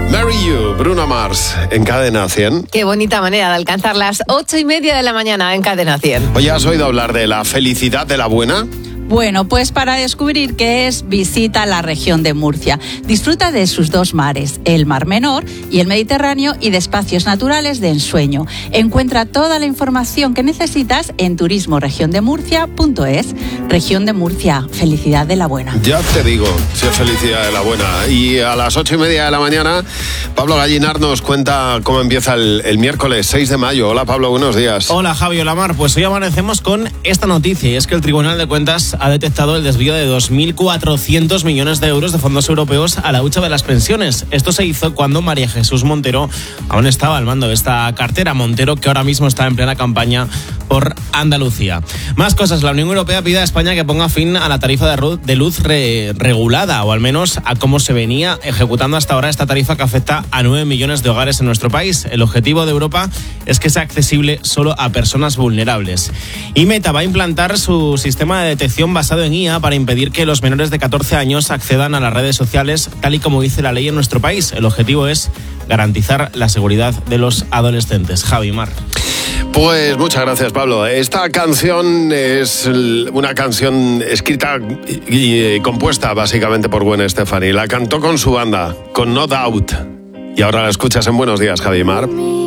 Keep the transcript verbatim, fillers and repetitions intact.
Marry You, Bruno Mars, en Cadena cien. Qué bonita manera de alcanzar las ocho y media de la mañana en Cadena cien. Oye, ¿has oído hablar de la felicidad de la buena? Bueno, pues para descubrir qué es, visita la región de Murcia. Disfruta de sus dos mares, el Mar Menor y el Mediterráneo, y de espacios naturales de ensueño. Encuentra toda la información que necesitas en turismo región de murcia punto es. Región de Murcia, felicidad de la buena. Ya te digo, si es felicidad de la buena. Y a las ocho y media de la mañana, Pablo Gallinar nos cuenta cómo empieza el, el miércoles seis de mayo. Hola Pablo, buenos días. Hola Javi, hola Mar. Pues hoy amanecemos con esta noticia, y es que el Tribunal de Cuentas ha detectado el desvío de dos mil cuatrocientos millones de euros de fondos europeos a la hucha de las pensiones. Esto se hizo cuando María Jesús Montero aún estaba al mando de esta cartera. Montero, que ahora mismo está en plena campaña por Andalucía. Más cosas. La Unión Europea pide a España que ponga fin a la tarifa de luz re- regulada, o al menos a cómo se venía ejecutando hasta ahora esta tarifa que afecta a nueve millones de hogares en nuestro país. El objetivo de Europa es que sea accesible solo a personas vulnerables. Y Meta va a implantar su sistema de detección basado en I A para impedir que los menores de catorce años accedan a las redes sociales, tal y como dice la ley en nuestro país. El objetivo es garantizar la seguridad de los adolescentes. Javi, Mar. Pues muchas gracias, Pablo. Esta canción es una canción escrita y compuesta básicamente por Gwen Stefani. La cantó con su banda, con No Doubt. Y ahora la escuchas en Buenos Días, Javi, Mar.